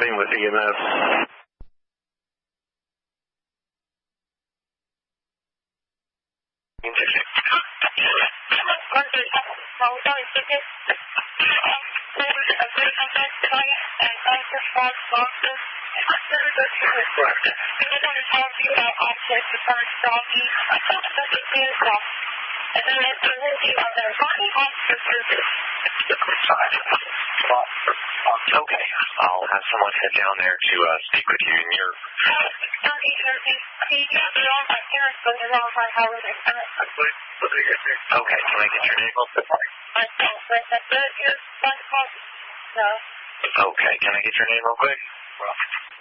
reporting with EMS. Okay, I'll have someone head down there to speak with you. And you're... Okay, can I get your name? Okay, can I get your name real quick?